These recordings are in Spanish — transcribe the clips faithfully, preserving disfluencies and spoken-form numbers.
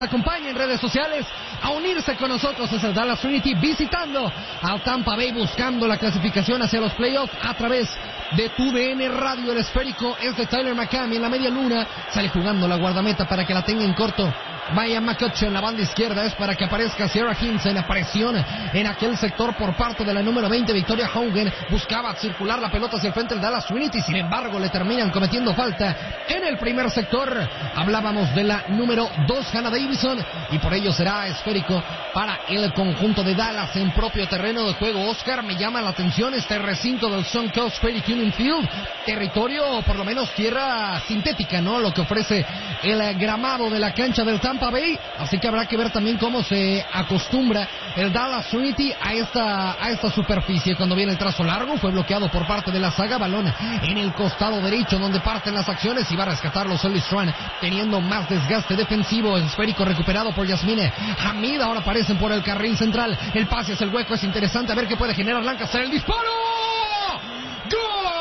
Acompaña en redes sociales a unirse con nosotros. Es el Dallas Trinity visitando al Tampa Bay, buscando la clasificación hacia los playoffs a través de tu D N Radio. El esférico es de Tyler McCamey en la media luna, sale jugando la guardameta para que la tenga en corto. Vaya McCutcheon en la banda izquierda, es para que aparezca Sierra Hinson. Presión en aquel sector por parte de la número veinte, Victoria Hogan. Buscaba circular la pelota hacia el frente del Dallas Trinity, sin embargo le terminan cometiendo falta en el primer sector. Hablábamos de la número dos, Hannah Davison, y por ello será esférico para el conjunto de Dallas en propio terreno de juego. Oscar, me llama la atención este recinto del Suncoast Credit Union Field, territorio, o por lo menos tierra sintética, ¿no? Lo que ofrece el gramado de la cancha del Tampa Bay, así que habrá que ver también cómo se acostumbra el Dallas Trinity a esta, a esta superficie. Cuando viene el trazo largo, fue bloqueado por parte de la saga, balón en el costado derecho donde parten las acciones y va a rescatarlo Sully Strand, teniendo más desgaste defensivo. El esférico recuperado por Yasmine Hamid, ahora aparecen por el carril central, el pase hacia el hueco, es interesante a ver qué puede generar Lancaster. El disparo, ¡gol!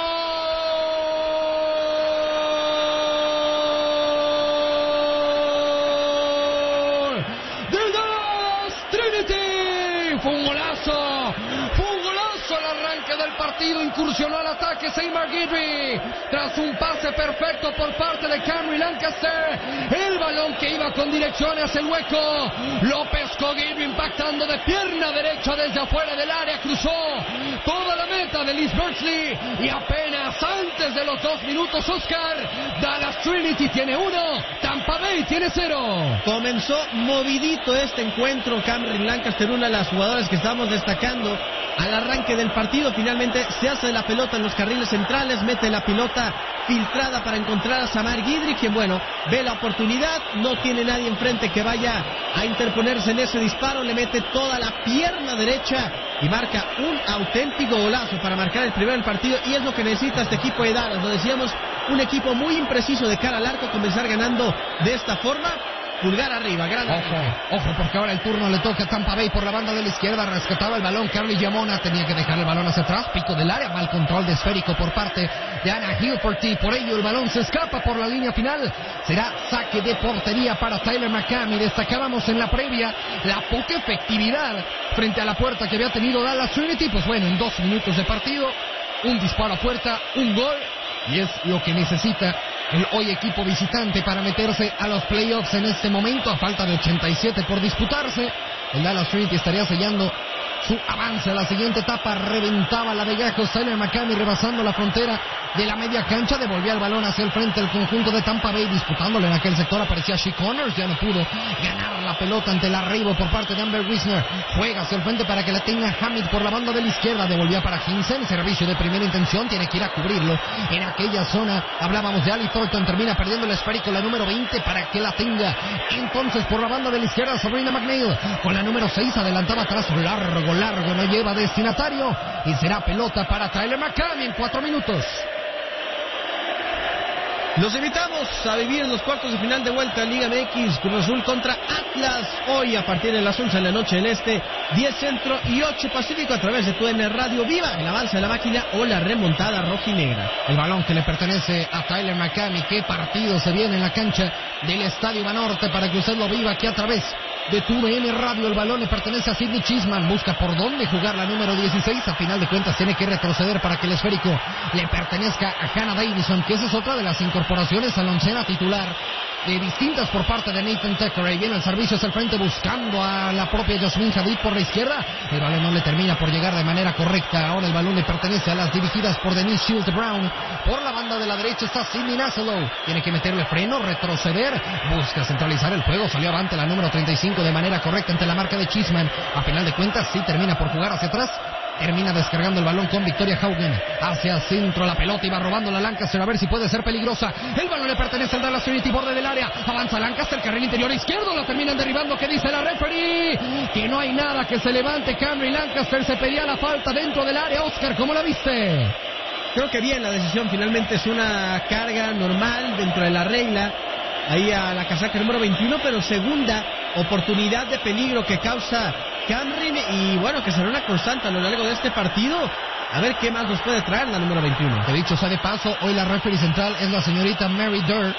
Fue un golazo, fue un golazo al arranque del partido, incursionó al ataque Seymour Guidry, tras un pase perfecto por parte de Camry Lancaster, el balón que iba con dirección hacia el hueco, lo pescó Guidry impactando de pierna derecha desde afuera del área, cruzó toda la meta de Liz Birchley y apenas antes de los dos minutos, Oscar, Dallas Trinity tiene uno, Tampa Bay tiene cero. Comenzó movidito este encuentro, Camry Lancaster, una de las jugadoras que estamos destacando al arranque del partido. Finalmente se hace la pelota en los carriles centrales, mete la pelota filtrada para encontrar a Samar Guidry, quien, bueno, ve la oportunidad, no tiene nadie enfrente que vaya a interponerse en ese disparo, le mete toda la pierna derecha y marca un auténtico golazo para marcar el primero del partido, y es lo que necesita este equipo de Dallas. Lo decíamos, un equipo muy impreciso de cara al arco, comenzar ganando de esta forma. Pulgar arriba, gran ojo, ojo, porque ahora el turno le toca a Tampa Bay por la banda de la izquierda. Rescataba el balón Carly Yamona, tenía que dejar el balón hacia atrás, pico del área, mal control de esférico por parte de Anna Hilferty, por ello el balón se escapa por la línea final. Será saque de portería para Tyler McCamey. Destacábamos en la previa la poca efectividad frente a la puerta que había tenido Dallas Trinity. Pues bueno, en dos minutos de partido, un disparo a puerta, un gol, y es lo que necesita el hoy equipo visitante para meterse a los playoffs en este momento. A falta de ochenta y siete por disputarse, el Dallas Trinity estaría sellando su avance a la siguiente etapa. Reventaba la de Gajos Tyler McCamey, rebasando la frontera de la media cancha, devolvía el balón hacia el frente. El conjunto de Tampa Bay disputándole en aquel sector, aparecía She Connors, ya no pudo ganar la pelota ante el arribo por parte de Amber Wisner. Juega hacia el frente para que la tenga Hamid por la banda de la izquierda, devolvía para Hinson, servicio de primera intención, tiene que ir a cubrirlo en aquella zona. Hablábamos de Ali Thornton, termina perdiendo el esférico la número veinte para que la tenga entonces por la banda de la izquierda Sabrina McNeil, con la número seis adelantaba atrás, largo, largo, no lleva destinatario, y será pelota para Tyler McCamey en cuatro minutos. Los invitamos a vivir los cuartos de final de vuelta en Liga M X, Cruz Azul contra Atlas, hoy a partir de las once de la noche del Este, diez Centro y ocho Pacífico, a través de tu D N Radio. Viva el avance de la máquina o la remontada rojinegra. El balón que le pertenece a Tyler McCamey. Qué partido se viene en la cancha del Estadio Banorte para que usted lo viva aquí a través de tu D N Radio. El balón le pertenece a Sidney Chisman, busca por dónde jugar la número dieciséis, a final de cuentas tiene que retroceder para que el esférico le pertenezca a Hannah Davison, que esa es otra de las incorporaciones a la oncena titular de distintas por parte de Nathan Tucker. Ahí viene el servicio hacia el frente buscando a la propia Jasmine Hadid por la izquierda, el balón no le termina por llegar de manera correcta. Ahora el balón le pertenece a las dirigidas por Denise Shields Brown. Por la banda de la derecha está Sidney Naselow, tiene que meterle freno, retroceder, busca centralizar el juego, salió avante la número treinta y cinco de manera correcta ante la marca de Chisman. A final de cuentas sí termina por jugar hacia atrás, termina descargando el balón con Victoria Haugen hacia el centro, la pelota iba robando la Lancaster, a ver si puede ser peligrosa. El balón le pertenece al Dallas Trinity, borde del área, avanza Lancaster, carril interior izquierdo, la terminan derribando. ¿Qué dice la referee? Que no hay nada, que se levante Camry Lancaster, se pedía la falta dentro del área. Oscar, ¿cómo la viste? Creo que bien la decisión, finalmente es una carga normal dentro de la regla, ahí a la casaca número veintiuno, pero segunda oportunidad de peligro que causa Camry, y bueno, que será una constante a lo largo de este partido. A ver qué más nos puede traer la número veintiuno. Que dicho sea de paso, hoy la referee central es la señorita Mary Durr,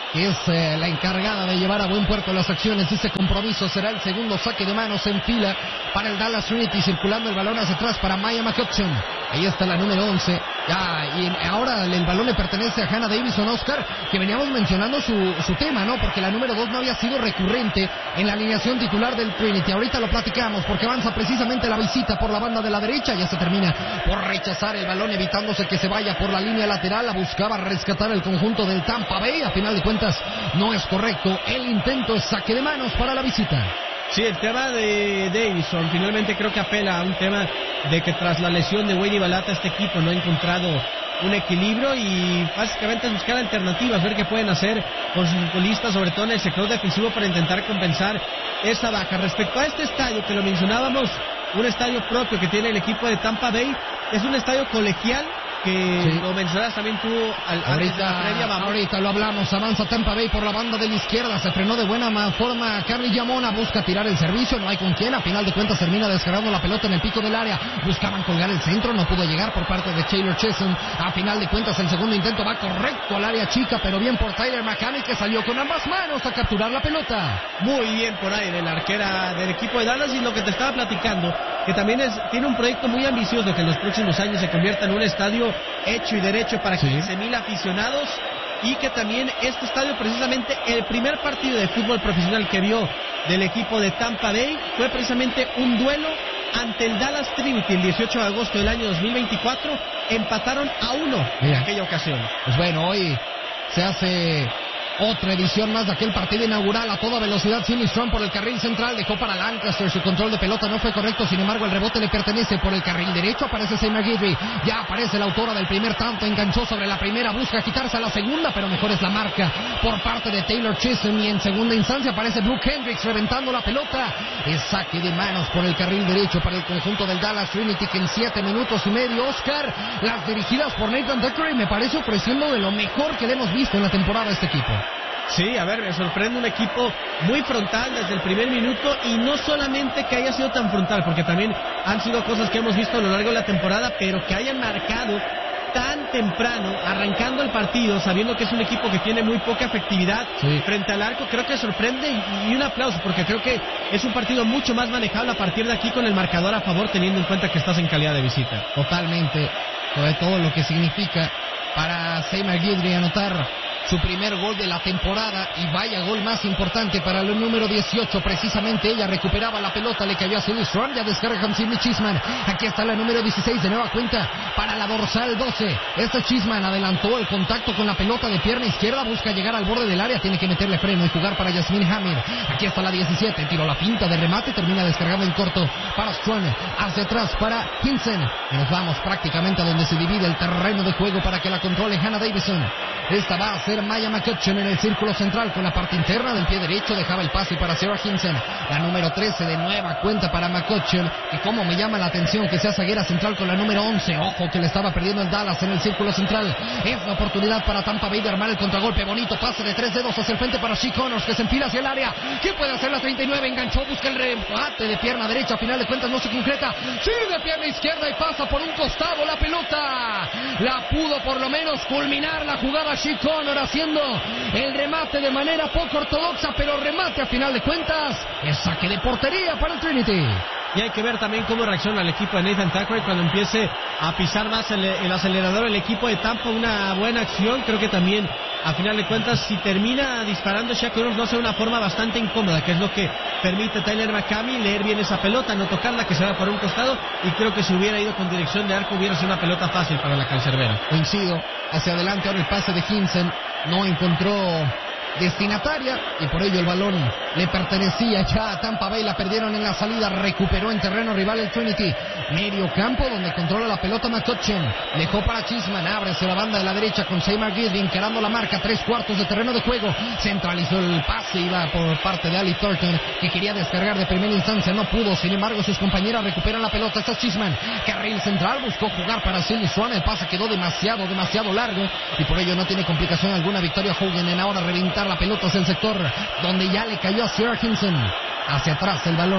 que es eh, la encargada de llevar a buen puerto las acciones. Ese compromiso será el segundo saque de manos en fila para el Dallas Trinity, circulando el balón hacia atrás para Maya McCutcheon. Ahí está la número once. Ya, y ahora el balón le pertenece a Hannah Davison, Oscar, que veníamos mencionando su, su tema, ¿no? Porque la número dos no había sido recurrente en la alineación titular del Trinity. Ahorita lo platicamos porque avanza precisamente la visita por la banda de la derecha. Ya se termina por rechazar el balón, evitándose que se vaya por la línea lateral. La buscaba rescatar el conjunto del Tampa Bay. A final de cuentas no es correcto. El intento es saque de manos para la visita. Sí, el tema de Davison finalmente creo que apela a un tema de que tras la lesión de Wayne Balata este equipo no ha encontrado un equilibrio y básicamente es buscar alternativas, ver qué pueden hacer con sus futbolistas, sobre todo en el sector defensivo, para intentar compensar esa baja. Respecto a este estadio que lo mencionábamos, un estadio propio que tiene el equipo de Tampa Bay, es un estadio colegial que sí. Lo mencionas también tú al, ahorita, antes de la previa, vamos. Ahorita lo hablamos, avanza Tampa Bay por la banda de la izquierda, se frenó de buena forma Carly Yamona, busca tirar el servicio, no hay con quién, a final de cuentas termina descargando la pelota en el pico del área, buscaban colgar el centro, no pudo llegar por parte de Taylor Chisholm, a final de cuentas el segundo intento va correcto al área chica, pero bien por Tyler McCamey, que salió con ambas manos a capturar la pelota. Muy bien por ahí de la arquera del equipo de Dallas, y lo que te estaba platicando, que también es, tiene un proyecto muy ambicioso que en los próximos años se convierta en un estadio hecho y derecho para sí. quince mil aficionados, y que también este estadio, precisamente el primer partido de fútbol profesional que vio del equipo de Tampa Bay fue precisamente un duelo ante el Dallas Trinity el dieciocho de agosto del año dos mil veinticuatro. Empataron a uno en aquella ocasión. Pues bueno, hoy se hace otra edición más de aquel partido inaugural a toda velocidad. Sidney Strong por el carril central, dejó para Lancaster, su control de pelota no fue correcto, sin embargo el rebote le pertenece por el carril derecho, aparece Seymour Guidry, ya aparece la autora del primer tanto, enganchó sobre la primera, busca quitarse a la segunda, pero mejor es la marca por parte de Taylor Chisholm, y en segunda instancia aparece Brooke Hendricks reventando la pelota. Es saque de manos por el carril derecho para el conjunto del Dallas Trinity, que en siete minutos y medio, Oscar, las dirigidas por Nathan Thackeray me parece ofreciendo de lo mejor que le hemos visto en la temporada a este equipo. Sí, a ver, me sorprende un equipo muy frontal desde el primer minuto, y no solamente que haya sido tan frontal, porque también han sido cosas que hemos visto a lo largo de la temporada, pero que hayan marcado tan temprano, arrancando el partido, sabiendo que es un equipo que tiene muy poca efectividad sí. frente al arco, creo que sorprende, y un aplauso, porque creo que es un partido mucho más manejable a partir de aquí con el marcador a favor, teniendo en cuenta que estás en calidad de visita. Totalmente, sobre todo lo que significa para Seymour Guidry anotar su primer gol de la temporada, y vaya gol más importante para el número dieciocho, precisamente ella recuperaba la pelota, le cayó a Sidney Strong, ya descarga con Sidney Chisholm, aquí está la número dieciséis, de nueva cuenta para la dorsal doce, este Chisholm adelantó el contacto con la pelota de pierna izquierda, busca llegar al borde del área, tiene que meterle freno y jugar para Yasmine Hamid, aquí está la diecisiete, tiró la pinta de remate, termina descargando en corto para Strong, hacia atrás para Hinson, y nos vamos prácticamente a donde se divide el terreno de juego para que la controle Hannah Davison. Esta va a ser Maya McCutcheon en el círculo central con la parte interna del pie derecho, dejaba el pase para Sarah Hinson, la número trece de nueva cuenta para McCutcheon, y como me llama la atención que sea zaguera central con la número once, ojo que le estaba perdiendo el Dallas en el círculo central, es la oportunidad para Tampa Bay de armar el contragolpe, bonito pase de tres dedos hacia el frente para She Connors, que se enfila hacia el área, ¿qué puede hacer la treinta y nueve? Enganchó, busca el remate de pierna derecha, a final de cuentas no se concreta, sí de pierna izquierda y pasa por un costado la pelota, la pudo por lo menos culminar la jugada She Connor haciendo el remate de manera poco ortodoxa, pero remate a final de cuentas, es saque de portería para el Trinity. Y hay que ver también cómo reacciona el equipo de Nathan Thackeray cuando empiece a pisar más el, el acelerador el equipo de Tampa. Una buena acción, creo que también a final de cuentas, si termina disparando Shaq Connors, no sea una forma bastante incómoda, que es lo que permite Tyler McCamey leer bien esa pelota, no tocarla, que se va por un costado, y creo que si hubiera ido con dirección de arco hubiera sido una pelota fácil para la cancerbera. Coincido, hacia adelante ahora el pase de Hinson, no encontró destinataria y por ello el balón le pertenecía ya a Tampa Bay, la perdieron en la salida, recuperó en terreno rival el Trinity, medio campo donde controla la pelota McCutcheon, dejó para Chisholm, ábrese la banda de la derecha con Seymour Guidry encarando la marca, tres cuartos de terreno de juego, centralizó el pase, iba por parte de Ali Thornton, que quería descargar de primera instancia, no pudo, sin embargo sus compañeras recuperan la pelota, está Chisholm, carril central, buscó jugar para Sidney Strong, el pase quedó demasiado, demasiado largo y por ello no tiene complicación alguna Victoria Hogan en ahora reventar la pelota hacia el sector donde ya le cayó a Sarah Hinson, hacia atrás el balón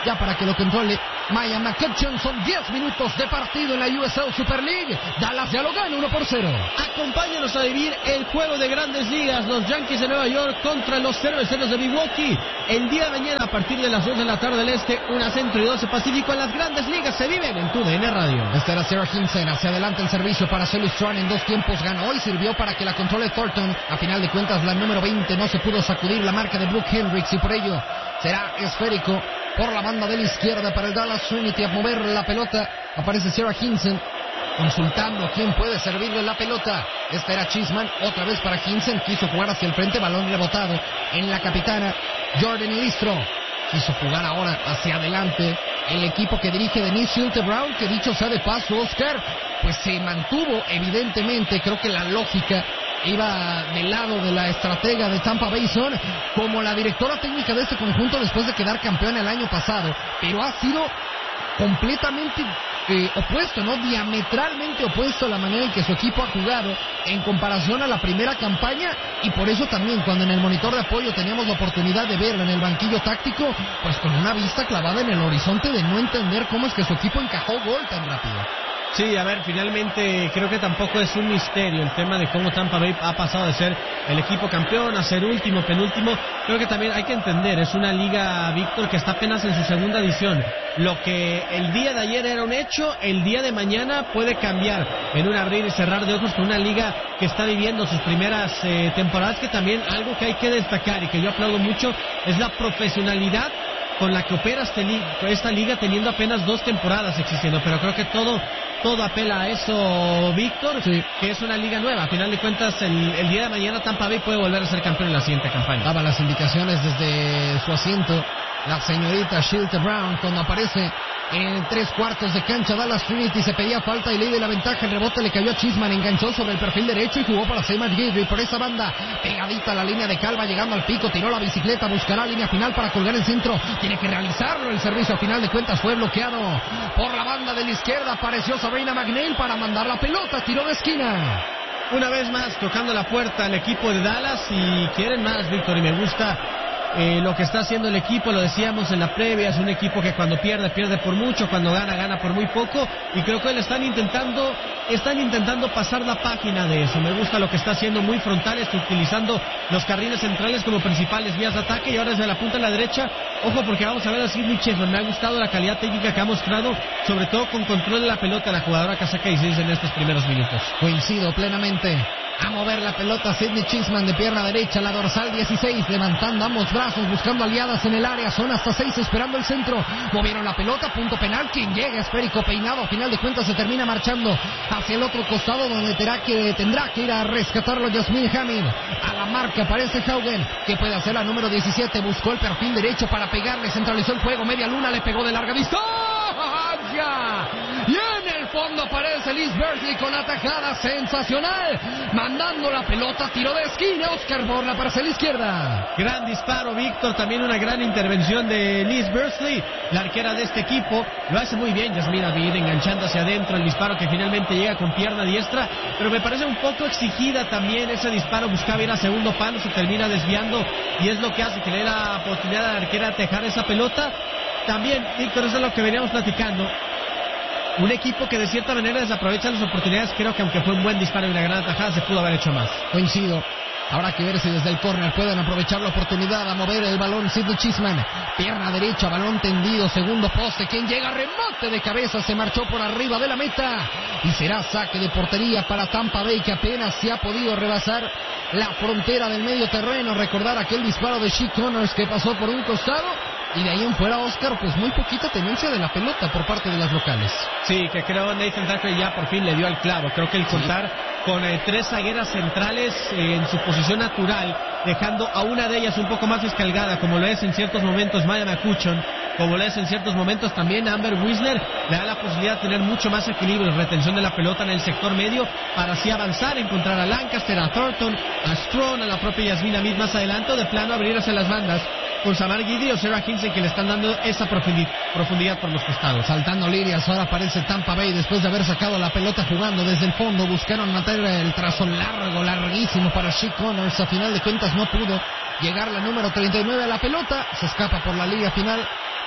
ya para que lo controle Maya McCutcheon. Son diez minutos de partido en la U S L Super League. Dallas ya lo gana uno por cero. Acompáñanos a vivir el juego de Grandes Ligas, los Yankees de Nueva York contra los Cerveceros de Milwaukee. El día de mañana a partir de las dos de la tarde del este, una centro y doce pacífico. En las Grandes Ligas se viven en tu D N Radio. Esta era Sarah Hinson, hacia adelante el servicio para Celus Strong en dos tiempos, ganó y sirvió para que la controle Thornton. A final de cuentas la número veinte no se pudo sacudir la marca de Brooke Hendricks y por ello será esférico por la banda de la izquierda para el Dallas Trinity. A mover la pelota aparece Sarah Hinson consultando quién puede servirle la pelota. Esta era Chisman, otra vez para Hinson, quiso jugar hacia el frente, balón rebotado en la capitana Jordan Listro. Quiso jugar ahora hacia adelante el equipo que dirige Denise Schulte Brown, que dicho sea de paso, Oscar, pues se mantuvo evidentemente. Creo que la lógica iba del lado de la estratega de Tampa Bay Sun, como la directora técnica de este conjunto después de quedar campeón el año pasado, pero ha sido completamente eh, opuesto, ¿no? Diametralmente opuesto a la manera en que su equipo ha jugado en comparación a la primera campaña, y por eso también cuando en el monitor de apoyo teníamos la oportunidad de verlo en el banquillo táctico, pues con una vista clavada en el horizonte de no entender cómo es que su equipo encajó gol tan rápido. Sí, a ver, finalmente creo que tampoco es un misterio el tema de cómo Tampa Bay ha pasado de ser el equipo campeón a ser último, penúltimo. Creo que también hay que entender, es una liga, Víctor, que está apenas en su segunda edición. Lo que el día de ayer era un hecho, el día de mañana puede cambiar en un abrir y cerrar de ojos con una liga que está viviendo sus primeras eh, temporadas, que también algo que hay que destacar y que yo aplaudo mucho es la profesionalidad con la que opera este li- esta liga teniendo apenas dos temporadas existiendo, pero creo que todo todo apela a eso, Víctor, sí, que es una liga nueva. A final de cuentas, el, el día de mañana Tampa Bay puede volver a ser campeón en la siguiente campaña. Daba las indicaciones desde su asiento la señorita Schulte Brown cuando aparece en tres cuartos de cancha. Dallas Trinity se pedía falta y ley de la ventaja. El rebote le cayó a Chisman, enganchó sobre el perfil derecho y jugó para Seymour Guidry por esa banda, pegadita a la línea de Calva, llegando al pico, tiró la bicicleta, buscará línea final para colgar el centro, tiene que realizarlo. El servicio a final de cuentas fue bloqueado por la banda de la izquierda. Apareció Sabrina McNeil para mandar la pelota, tiró de esquina. Una vez más tocando la puerta al equipo de Dallas, y quieren más, Víctor, y me gusta Eh, lo que está haciendo el equipo. Lo decíamos en la previa, es un equipo que cuando pierde, pierde por mucho, cuando gana, gana por muy poco, y creo que le están intentando están intentando pasar la página de eso. Me gusta lo que está haciendo, muy frontales, utilizando los carriles centrales como principales vías de ataque, y ahora desde la punta a la derecha, ojo porque vamos a ver a Sidney Chisholm. Me ha gustado la calidad técnica que ha mostrado, sobre todo con control de la pelota, la jugadora que saca dieciséis en estos primeros minutos. Coincido plenamente. A mover la pelota Sidney Chisholm de pierna derecha, la dorsal dieciséis, levantando ambos brazos, buscando aliadas en el área, son hasta seis esperando el centro, movieron la pelota, punto penal, quien llega, esférico peinado, a final de cuentas se termina marchando hacia el otro costado donde tendrá que, tendrá que ir a rescatarlo Jasmine Hamid. A la marca aparece Haugen, que puede hacer la número diecisiete, buscó el perfil derecho para pegarle, centralizó el juego, media luna, le pegó de larga distancia, y en el fondo aparece Liz Bersley con atajada sensacional, mandando la pelota, tiro de esquina, Oscar por la parcela izquierda. Gran disparo, Víctor, también una gran intervención de Liz Bersley, la arquera de este equipo. Lo hace muy bien Jasmine Hamid, enganchando hacia adentro el disparo que finalmente llega con pierna diestra, pero me parece un poco exigida también ese disparo, buscaba ir a segundo palo, se termina desviando, y es lo que hace que le dé la oportunidad a la arquera de tejar esa pelota. También, Víctor, eso es lo que veníamos platicando. Un equipo que de cierta manera desaprovecha las oportunidades. Creo que aunque fue un buen disparo y una gran atajada, se pudo haber hecho más. Coincido. Habrá que ver si desde el córner pueden aprovechar la oportunidad a mover el balón. Sidney Chisholm, pierna derecha, balón tendido, segundo poste. Quien llega, remate de cabeza, se marchó por arriba de la meta. Y será saque de portería para Tampa Bay, que apenas se ha podido rebasar la frontera del medio terreno. Recordar aquel disparo de She Connors que pasó por un costado. Y de ahí en fuera, Oscar, pues muy poquita tenencia de la pelota por parte de las locales. Sí, que creo Nathan Tucker ya por fin le dio al clavo. Creo que el contar sí. con eh, tres zagueras centrales eh, en su posición natural, dejando a una de ellas un poco más descargada, como lo es en ciertos momentos Maya McCutcheon, como lo es en ciertos momentos también Amber Wisner, le da la posibilidad de tener mucho más equilibrio, retención de la pelota en el sector medio, para así avanzar, encontrar a Lancaster, a Thornton, a Strong, a la propia Jasmine Hamid más adelante, de plano abrir hacia las bandas con Samar Guidi o Sarah Hinson, que le están dando esa profundidad por los costados. Saltando líneas, ahora aparece Tampa Bay después de haber sacado la pelota jugando desde el fondo. Buscaron matar el trazo largo, larguísimo para She Connors. A final de cuentas no pudo llegar la número treinta y nueve a la pelota. Se escapa por la línea final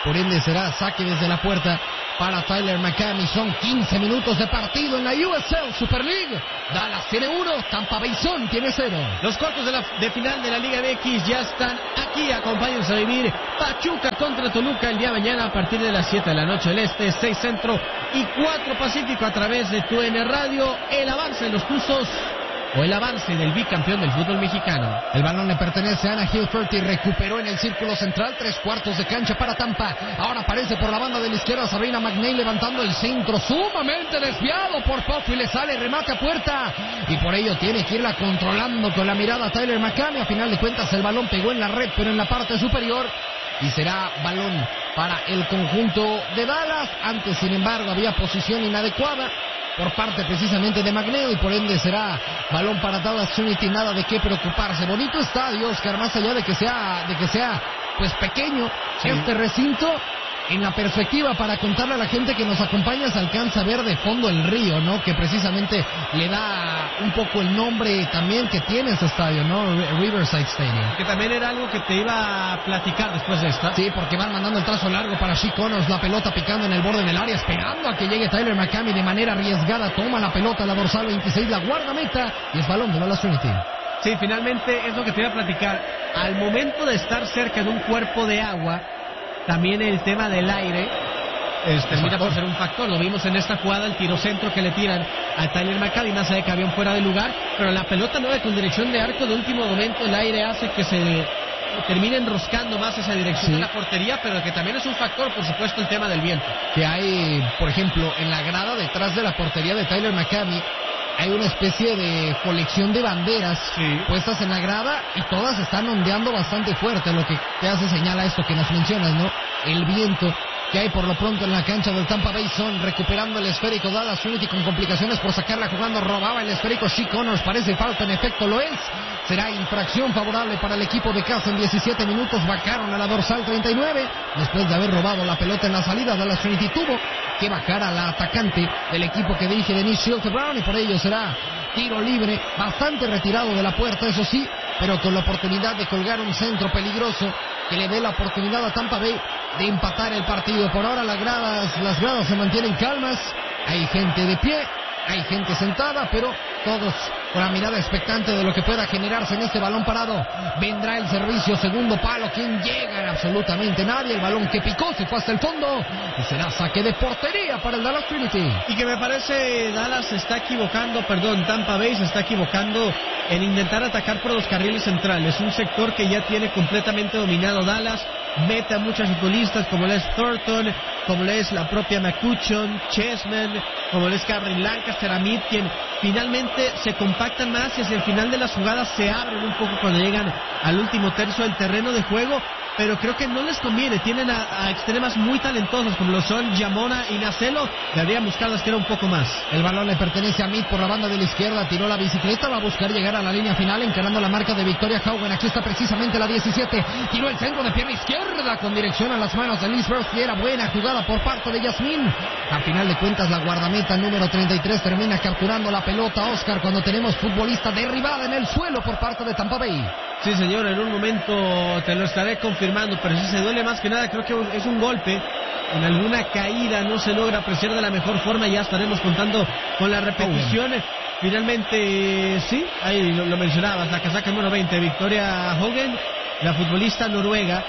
por ende será saque desde la puerta para Tyler McCann. Son quince minutos de partido en la U S L Super League. Dallas tiene uno, Tampa Bay Sun tiene cero. Los cuartos de, la, de final de la Liga M X ya están aquí. Acompáñennos a vivir Pachuca contra Toluca el día de mañana a partir de las siete de la noche del Este, seis Centro y cuatro Pacífico a través de Tu D N Radio. El avance de los Tuzos o el avance del bicampeón del fútbol mexicano. El balón le pertenece a Ana Hilfert y recuperó en el círculo central, tres cuartos de cancha para Tampa. Ahora aparece por la banda de la izquierda Sabrina McNeil levantando el centro, sumamente desviado por poco y le sale remate a puerta. Y por ello tiene que irla controlando con la mirada a Tyler McCann. A final de cuentas el balón pegó en la red, pero en la parte superior. Y será balón para el conjunto de Dallas. Antes, sin embargo, había posición inadecuada por parte precisamente de McNeil y por ende será balón para Dallas Trinity. Nada de qué preocuparse. Bonito estadio, Oscar, más allá de que sea de que sea pues pequeño, sí. Este recinto, en la perspectiva para contarle a la gente que nos acompaña, se alcanza a ver de fondo el río, ¿no? Que precisamente le da un poco el nombre también que tiene ese estadio, ¿no? Riverside Stadium. Que también era algo que te iba a platicar después de esta. Sí, porque van mandando el trazo largo para She Connors, la pelota picando en el borde del área, esperando a que llegue Tyler McCann y de manera arriesgada toma la pelota, la dorsal veintiséis, la guardameta y es balón de Dallas Trinity. Sí, finalmente es lo que te iba a platicar. Al momento de estar cerca de un cuerpo de agua, también el tema del aire es, termina por ser un factor. Lo vimos en esta jugada, el tiro centro que le tiran a Tyler McCann y más allá de que habían fuera de lugar, pero la pelota no va con dirección de arco. De último momento el aire hace que se termine enroscando más esa dirección sí. de la portería, pero que también es un factor, por supuesto, el tema del viento. Que hay, por ejemplo, en la grada detrás de la portería de Tyler McCann, hay una especie de colección de banderas sí. puestas en la grada y todas están ondeando bastante fuerte, lo que te hace señal a esto que nos mencionas, ¿no? El viento que hay por lo pronto en la cancha del Tampa Bay Sun, recuperando el esférico Dallas Trinity con complicaciones por sacarla jugando, robaba el esférico She Connors, parece falta, en efecto lo es. Será infracción favorable para el equipo de casa en diecisiete minutos, bajaron a la dorsal treinta y nueve, después de haber robado la pelota en la salida, Dallas Trinity tuvo que bajar a la atacante del equipo que dirige Denise Shields Brown y por ello será tiro libre, bastante retirado de la puerta, eso sí, pero con la oportunidad de colgar un centro peligroso que le dé la oportunidad a Tampa Bay de empatar el partido. Por ahora las gradas, las gradas se mantienen calmas, hay gente de pie, hay gente sentada, pero todos con la mirada expectante de lo que pueda generarse en este balón parado. Vendrá el servicio, segundo palo, ¿quién llega? Absolutamente nadie, el balón que picó se fue hasta el fondo y será saque de portería para el Dallas Trinity. Y que me parece Dallas se está equivocando, perdón, Tampa Bay se está equivocando en intentar atacar por los carriles centrales, un sector que ya tiene completamente dominado Dallas. Mete a muchos futbolistas como lo es Thornton, como lo es la propia McCutcheon, Chessman, como lo es Cameron Lancaster, Amit, quien finalmente se compactan más y hacia el final de las jugadas se abren un poco cuando llegan al último tercio del terreno de juego, pero creo que no les conviene. Tienen a, a extremas muy talentosas como lo son Yamona y Nacelo, deberían buscarlas que era un poco más. El balón le pertenece a Amit por la banda de la izquierda, tiró la bicicleta, va a buscar llegar a la línea final encarando la marca de Victoria Haugen. Aquí está precisamente la diecisiete, tiró el centro de pierna izquierda con dirección a las manos de Liz Burst y era buena jugada por parte de Yasmín. A final de cuentas la guardameta número treinta y tres termina capturando la pelota, Oscar, cuando tenemos futbolista derribada en el suelo por parte de Tampa Bay. Sí, señor, en un momento te lo estaré confirmando, pero si se duele más que nada, creo que es un golpe. En alguna caída no se logra apreciar de la mejor forma, ya estaremos contando con la repetición. Oh, finalmente, sí, ahí lo, lo mencionabas, la casaca número veinte, Victoria Haugen, la futbolista noruega,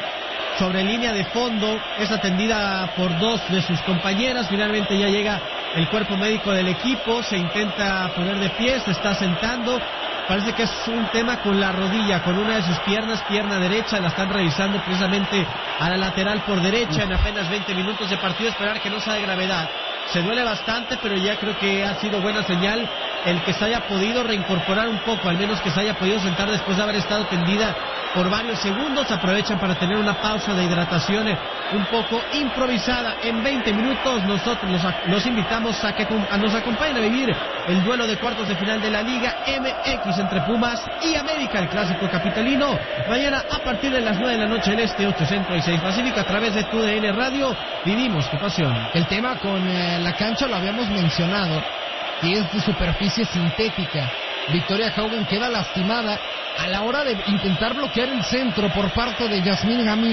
sobre línea de fondo, es atendida por dos de sus compañeras. Finalmente ya llega el cuerpo médico del equipo, se intenta poner de pie, se está sentando. Parece que es un tema con la rodilla, con una de sus piernas, pierna derecha, la están revisando precisamente a la lateral por derecha en apenas veinte minutos de partido, esperar que no sea de gravedad. Se duele bastante, pero ya creo que ha sido buena señal el que se haya podido reincorporar un poco, al menos que se haya podido sentar después de haber estado tendida por varios segundos. Aprovechan para tener una pausa de hidratación un poco improvisada en veinte minutos. Nosotros los, los invitamos a que a nos acompañen a vivir el duelo de cuartos de final de la Liga M X entre Pumas y América, el clásico capitalino, mañana a partir de las nueve de la noche del Este, ocho Centro y seis Pacífico, a través de Tu D N Radio. Vivimos tu pasión. El tema con eh, la cancha lo habíamos mencionado, y es de superficie sintética. Victoria Haugen queda lastimada a la hora de intentar bloquear el centro por parte de Yasmín Hamid.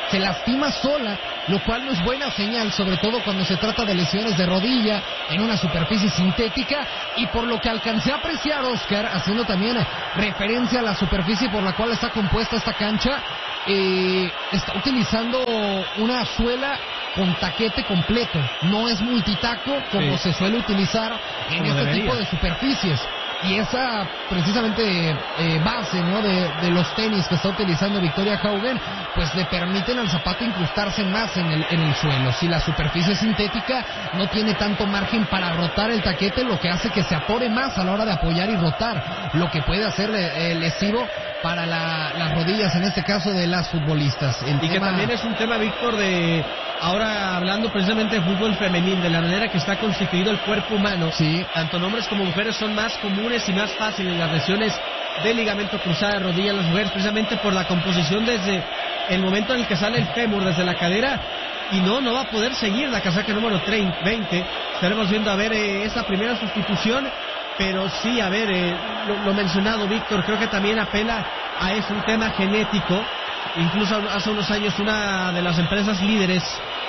se lastima sola, lo cual no es buena señal, sobre todo cuando se trata de lesiones de rodilla en una superficie sintética, y por lo que alcancé a apreciar, Oscar, haciendo también referencia a la superficie por la cual está compuesta esta cancha, eh, está utilizando una suela con taquete completo, no es multitaco como sí. se suele utilizar en como este debería. tipo de superficies. Y esa precisamente eh, base, ¿no?, de, de los tenis que está utilizando Victoria Haugen, pues le permiten al zapato incrustarse más en el, en el suelo. Si la superficie sintética no tiene tanto margen para rotar el taquete, lo que hace que se atore más a la hora de apoyar y rotar, lo que puede hacer eh, lesivo para la, las rodillas, en este caso de las futbolistas. El y tema... que también es un tema, Víctor, de ahora hablando precisamente de fútbol femenil, de la manera que está constituido el cuerpo humano, sí. tanto en hombres como mujeres son más comunes y más fáciles las lesiones de ligamento cruzado de rodilla en las mujeres, precisamente por la composición desde el momento en el que sale el fémur desde la cadera, y no, no va a poder seguir la casaca número veinte. Estaremos viendo a ver eh, esa primera sustitución. Pero sí, a ver, eh, lo, lo mencionado, Víctor, creo que también apela a eso, un tema genético. Incluso hace unos años una de las empresas líderes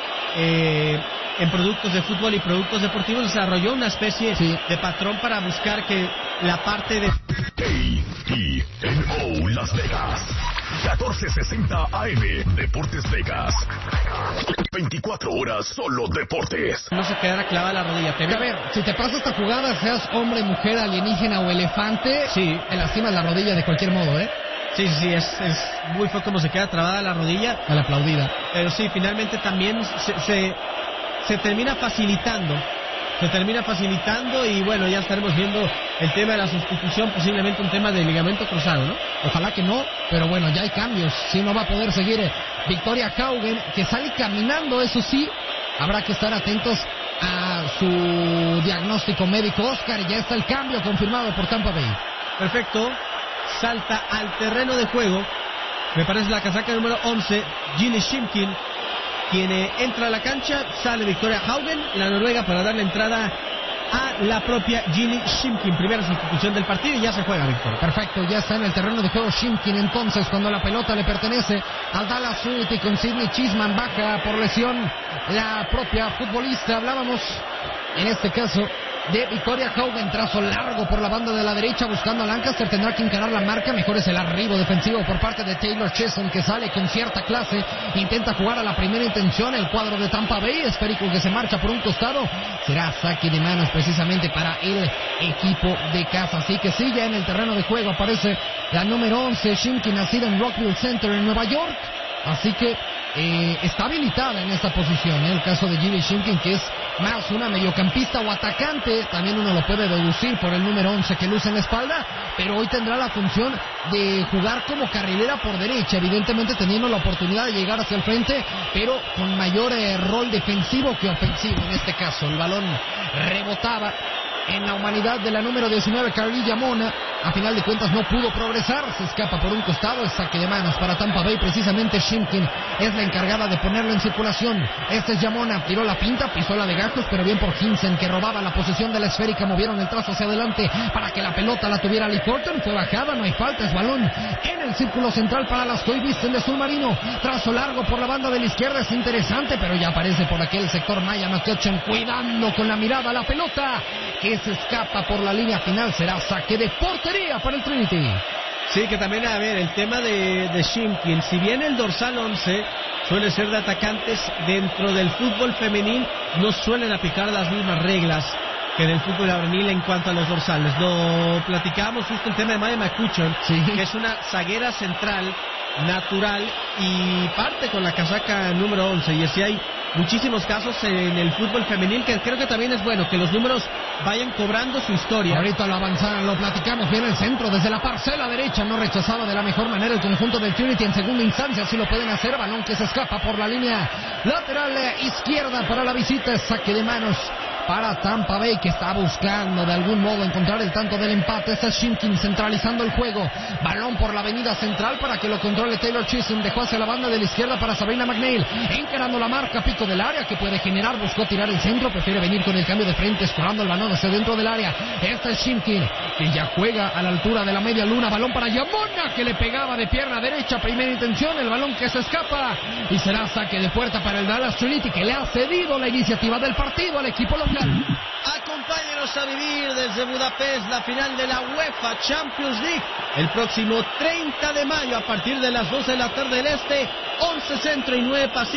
eh, en productos de fútbol y productos deportivos desarrolló una especie sí. de patrón para buscar que la parte de... A E N O Las Vegas, catorce sesenta A M, Deportes Vegas. veinticuatro horas solo deportes. No se quedara clavada la rodilla. ¿Te a ver, si te pasa esta jugada, seas hombre, mujer, alienígena o elefante, sí. te lastimas la rodilla de cualquier modo, ¿eh? Sí, sí, sí, es, es muy feo como se queda trabada la rodilla. A la aplaudida. Pero sí, finalmente también se, se, se termina facilitando. Se termina facilitando y bueno, ya estaremos viendo el tema de la sustitución, posiblemente un tema de ligamento cruzado, ¿no? Ojalá que no, pero bueno, ya hay cambios. Si no va a poder seguir Victoria Haugen, que sale caminando, eso sí, habrá que estar atentos a su diagnóstico médico. Oscar, ya está el cambio confirmado por Tampa Bay. Perfecto, salta al terreno de juego, me parece la casaca número once, Ginny Shimkin, quien eh, entra a la cancha. Sale Victoria Haugen, la noruega, para darle entrada a la propia Ginny Shimkin. Primera sustitución del partido y ya se juega, Víctor. Perfecto, ya está en el terreno de juego Shimkin. Entonces, cuando la pelota le pertenece al Dallas Unity con Sidney Chisman, baja por lesión la propia futbolista. Hablábamos en este caso de Victoria Haugen, trazo largo por la banda de la derecha buscando a Lancaster, tendrá que encarar la marca. Mejor es el arribo defensivo por parte de Taylor Chisholm, que sale con cierta clase, intenta jugar a la primera intención. El cuadro de Tampa Bay, esférico que se marcha por un costado, será saque de manos precisamente para el equipo de casa. Así que sí, ya en el terreno de juego aparece la número once, Shimkin, nacida en Rockville Center en Nueva York. Así que eh, está habilitada en esta posición, ¿eh? El caso de Ginny Shimkin, que es más una mediocampista o atacante, también uno lo puede deducir por el número once que luce en la espalda, pero hoy tendrá la función de jugar como carrilera por derecha, evidentemente teniendo la oportunidad de llegar hacia el frente, pero con mayor eh, rol defensivo que ofensivo en este caso. El balón rebotaba en la humanidad de la número diecinueve, Carly Yamona. A final de cuentas no pudo progresar, se escapa por un costado, el saque de manos para Tampa Bay. Precisamente Shimkin es la encargada de ponerlo en circulación. Este es Yamona, tiró la pinta, pisó la de gajos, pero bien por Hinsen, que robaba la posesión de la esférica. Movieron el trazo hacia adelante para que la pelota la tuviera Lee Horton. Fue bajada, no hay falta, es balón en el círculo central para las Koi Visten de Submarino. Trazo largo por la banda de la izquierda, es interesante, pero ya aparece por aquel sector Maya McCutcheon, cuidando con la mirada la pelota, que se escapa por la línea final. Será saque de portería para el Trinity. Sí, que también, a ver, el tema de, de Shimkin, si bien el dorsal once suele ser de atacantes, dentro del fútbol femenil no suelen aplicar las mismas reglas que en el fútbol varonil en cuanto a los dorsales. Lo platicábamos justo el tema de Maya McCutcheon, sí, que es una zaguera central natural y parte con la casaca número once, y así hay muchísimos casos en el fútbol femenil, que creo que también es bueno que los números vayan cobrando su historia. Ahorita lo avanzaron, lo platicamos bien, el centro desde la parcela derecha, no rechazaba de la mejor manera el conjunto del Trinity. En segunda instancia sí lo pueden hacer, balón que se escapa por la línea lateral izquierda para la visita, saque de manos para Tampa Bay, que está buscando de algún modo encontrar el tanto del empate. Este es Shimkin centralizando el juego, balón por la avenida central para que lo controle Taylor Chisholm, dejó hacia la banda de la izquierda para Sabrina McNeil, encarando la marca, pico del área que puede generar, buscó tirar el centro, prefiere venir con el cambio de frente, escorando el balón hacia dentro del área. Este es Shimkin, que ya juega a la altura de la media luna. Balón para Yamona, que le pegaba de pierna derecha, primera intención, el balón que se escapa y será saque de puerta para el Dallas Trinity, que le ha cedido la iniciativa del partido al equipo local. Acompáñenos a vivir desde Budapest la final de la UEFA Champions League el próximo treinta de mayo a partir de las doce de la tarde del Este, once Centro y nueve Pacífico.